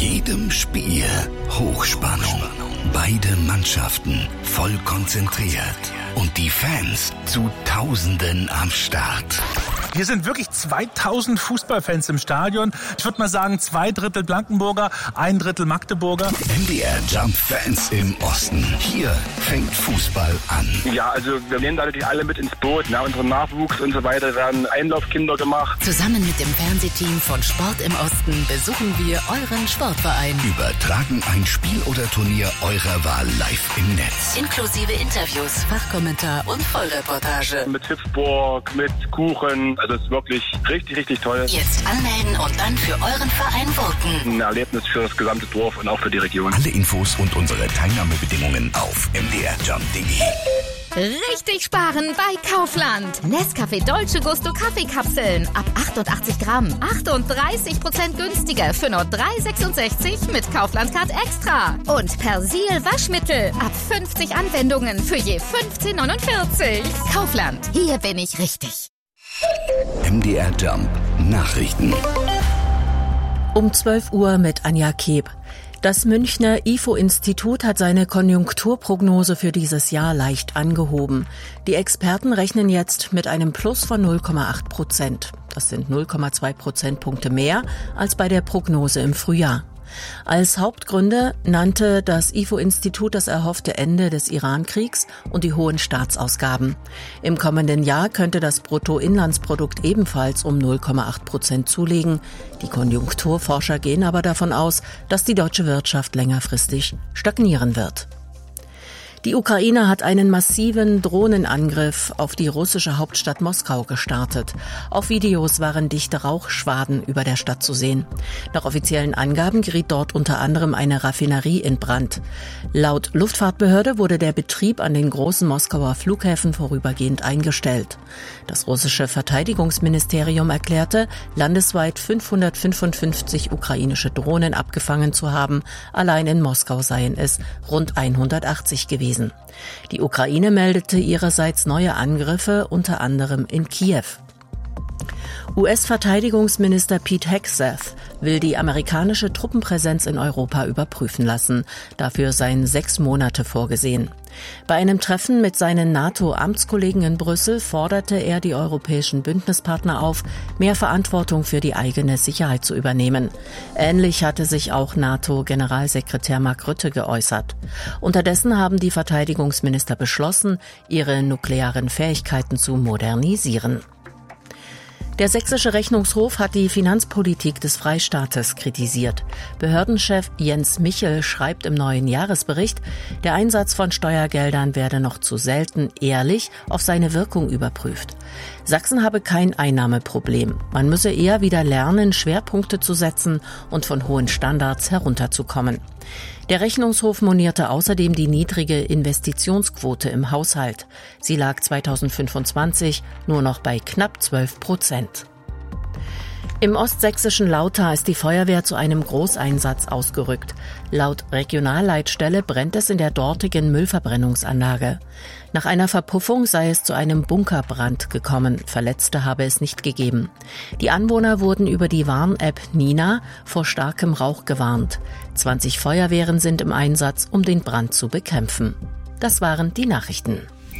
jedem Spiel Hochspannung. Beide Mannschaften voll konzentriert. Und die Fans zu Tausenden am Start. Hier sind wirklich 2000 Fußballfans im Stadion. Ich würde mal sagen 2/3 Blankenburger, 1/3 Magdeburger. MDR Jump Fans im Osten. Hier fängt Fußball an. Ja, also wir nehmen da natürlich alle mit ins Boot. Na, unseren Nachwuchs und so weiter werden Einlaufkinder gemacht. Zusammen mit dem Fernsehteam von Sport im Osten besuchen wir euren Sportverein. Übertragen ein Spiel oder Turnier eurer Wahl live im Netz. Inklusive Interviews, Fachkommentar und Vollreportage. Mit Hüpfburg, mit Kuchen. Also es ist wirklich richtig, richtig toll. Jetzt anmelden und dann für euren Verein voten. Ein Erlebnis für das gesamte Dorf und auch für die Region. Alle Infos und unsere Teilnahmebedingungen auf mdrjump.de. Richtig sparen bei Kaufland. Nescafé Dolce Gusto Kaffeekapseln ab 88 Gramm. 38% günstiger für nur 3,66 mit Kaufland Card Extra. Und Persil Waschmittel ab 50 Anwendungen für je 15,49. Kaufland, hier bin ich richtig. MDR Jump Nachrichten. Um 12 Uhr mit Anja Keb. Das Münchner IFO-Institut hat seine Konjunkturprognose für dieses Jahr leicht angehoben. Die Experten rechnen jetzt mit einem Plus von 0,8%. Das sind 0,2 Prozentpunkte mehr als bei der Prognose im Frühjahr. Als Hauptgründe nannte das IFO-Institut das erhoffte Ende des Iran-Kriegs und die hohen Staatsausgaben. Im kommenden Jahr könnte das Bruttoinlandsprodukt ebenfalls um 0,8% zulegen. Die Konjunkturforscher gehen aber davon aus, dass die deutsche Wirtschaft längerfristig stagnieren wird. Die Ukraine hat einen massiven Drohnenangriff auf die russische Hauptstadt Moskau gestartet. Auf Videos waren dichte Rauchschwaden über der Stadt zu sehen. Nach offiziellen Angaben geriet dort unter anderem eine Raffinerie in Brand. Laut Luftfahrtbehörde wurde der Betrieb an den großen Moskauer Flughäfen vorübergehend eingestellt. Das russische Verteidigungsministerium erklärte, landesweit 555 ukrainische Drohnen abgefangen zu haben. Allein in Moskau seien es rund 180 gewesen. Die Ukraine meldete ihrerseits neue Angriffe, unter anderem in Kiew. US-Verteidigungsminister Pete Hegseth will die amerikanische Truppenpräsenz in Europa überprüfen lassen. Dafür seien 6 Monate vorgesehen. Bei einem Treffen mit seinen NATO-Amtskollegen in Brüssel forderte er die europäischen Bündnispartner auf, mehr Verantwortung für die eigene Sicherheit zu übernehmen. Ähnlich hatte sich auch NATO-Generalsekretär Mark Rutte geäußert. Unterdessen haben die Verteidigungsminister beschlossen, ihre nuklearen Fähigkeiten zu modernisieren. Der sächsische Rechnungshof hat die Finanzpolitik des Freistaates kritisiert. Behördenchef Jens Michel schreibt im neuen Jahresbericht, der Einsatz von Steuergeldern werde noch zu selten ehrlich auf seine Wirkung überprüft. Sachsen habe kein Einnahmeproblem. Man müsse eher wieder lernen, Schwerpunkte zu setzen und von hohen Standards herunterzukommen. Der Rechnungshof monierte außerdem die niedrige Investitionsquote im Haushalt. Sie lag 2025 nur noch bei knapp 12%. Im ostsächsischen Lauter ist die Feuerwehr zu einem Großeinsatz ausgerückt. Laut Regionalleitstelle brennt es in der dortigen Müllverbrennungsanlage. Nach einer Verpuffung sei es zu einem Bunkerbrand gekommen. Verletzte habe es nicht gegeben. Die Anwohner wurden über die Warn-App Nina vor starkem Rauch gewarnt. 20 Feuerwehren sind im Einsatz, um den Brand zu bekämpfen. Das waren die Nachrichten.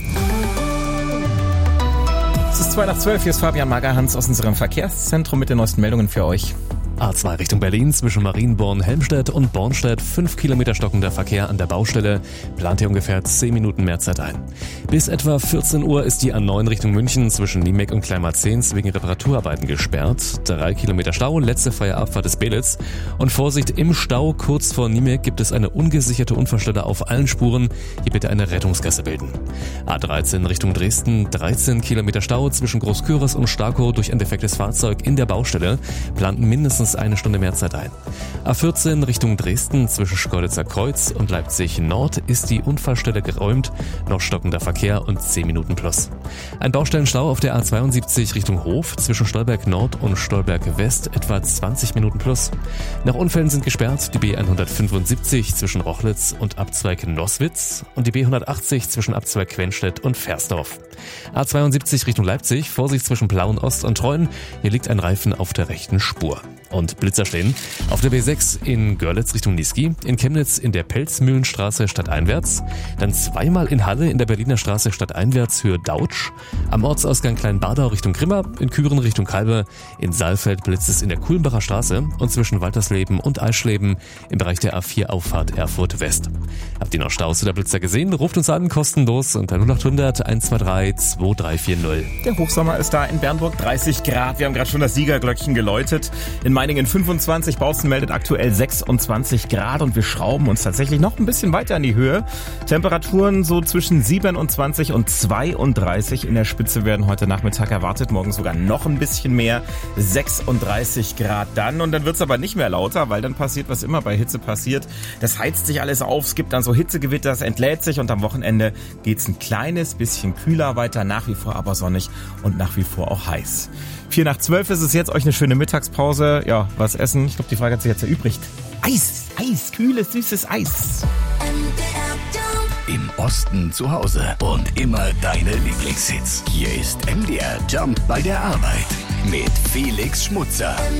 Es ist 11:02, hier ist Fabian Magerhans aus unserem Verkehrszentrum mit den neuesten Meldungen für euch. A2 Richtung Berlin zwischen Marienborn, Helmstedt und Bornstedt. 5 Kilometer stockender Verkehr an der Baustelle. Plant hier ungefähr 10 Minuten mehr Zeit ein. Bis etwa 14 Uhr ist die A9 Richtung München zwischen Niemek und Kleinmarzehns wegen Reparaturarbeiten gesperrt. 3 Kilometer Stau, letzte freie Abfahrt des Belitz. Und Vorsicht, im Stau kurz vor Niemek gibt es eine ungesicherte Unfallstelle auf allen Spuren. Hier bitte eine Rettungsgasse bilden. A13 Richtung Dresden, 13 Kilometer Stau zwischen Großküritz und Starkow durch ein defektes Fahrzeug in der Baustelle. Planten mindestens eine Stunde mehr Zeit ein. A14 Richtung Dresden zwischen Schkeuditzer Kreuz und Leipzig Nord ist die Unfallstelle geräumt, noch stockender Verkehr und 10 Minuten plus. Ein Baustellenstau auf der A72 Richtung Hof zwischen Stolberg Nord und Stolberg West etwa 20 Minuten plus. Nach Unfällen sind gesperrt die B175 zwischen Rochlitz und Abzweig Noswitz und die B180 zwischen Abzweig Quenstedt und Versdorf. A72 Richtung Leipzig, Vorsicht zwischen Plauen Ost und Treuen, hier liegt ein Reifen auf der rechten Spur. und Blitzer stehen. Auf der B6 in Görlitz Richtung Niesky, in Chemnitz in der Pelzmühlenstraße stadteinwärts, dann zweimal in Halle in der Berliner Straße stadteinwärts Höhe Dautsch, am Ortsausgang Kleinbadau Richtung Grimma, in Küren Richtung Kalbe, in Saalfeld blitzt es in der Kulmbacher Straße und zwischen Waltersleben und Eischleben im Bereich der A4 Auffahrt Erfurt West. Habt ihr noch Staus oder Blitzer gesehen? Ruft uns an, kostenlos unter 0800 123 2340. Der Hochsommer ist da in Bernburg, 30 Grad. Wir haben gerade schon das Siegerglöckchen geläutet. In Meiningen 25, Bautzen meldet aktuell 26 Grad und wir schrauben uns tatsächlich noch ein bisschen weiter in die Höhe. Temperaturen so zwischen 27 und 32 in der Spitze werden heute Nachmittag erwartet. Morgen sogar noch ein bisschen mehr, 36 Grad dann. Und dann wird's aber nicht mehr lauter, weil dann passiert, was immer bei Hitze passiert. Das heizt sich alles auf, es gibt dann so Hitzegewitter, es entlädt sich und am Wochenende geht's ein kleines bisschen kühler weiter, nach wie vor aber sonnig und nach wie vor auch heiß. 11:04 ist es jetzt, euch eine schöne Mittagspause. Ja, was essen? Ich glaube, die Frage hat sich jetzt erübrigt. Eis, kühles, süßes Eis. Im Osten zu Hause und immer deine Lieblingshits. Hier ist MDR Jump bei der Arbeit mit Felix Schmutzer.